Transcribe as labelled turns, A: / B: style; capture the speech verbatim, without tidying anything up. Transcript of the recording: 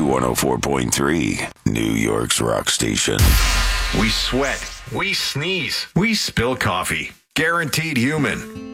A: one oh four point three, New York's rock station.
B: We sweat. We sneeze. We spill coffee. Guaranteed human.